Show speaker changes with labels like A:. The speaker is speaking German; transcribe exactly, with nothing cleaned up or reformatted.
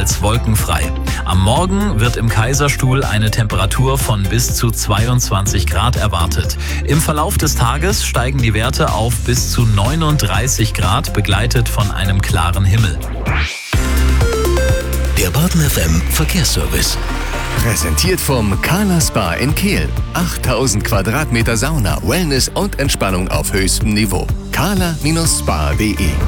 A: größtenteils wolkenfrei. Am Morgen wird im Kaiserstuhl eine Temperatur von bis zu zweiundzwanzig Grad erwartet. Im Verlauf des Tages steigen die Werte auf bis zu neununddreißig Grad, begleitet von einem klaren Himmel.
B: Der Baden F M Verkehrsservice. Präsentiert vom Carla Spa in Kehl. achttausend Quadratmeter Sauna, Wellness und Entspannung auf höchstem Niveau. carla Bindestrich spa punkt de